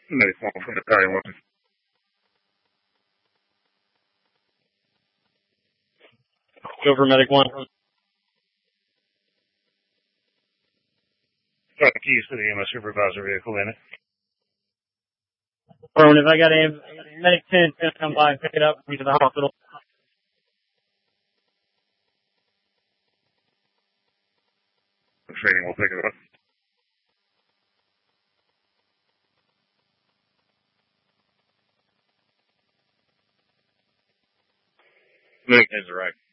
Medic 1 from the Battalion 1. Over Medic 1. Got the keys to the EMS supervisor vehicle in it. Affirmative, I got a Medic 10 going to come by and pick it up and to the hospital. The training will pick it up. Medic 10's arrived.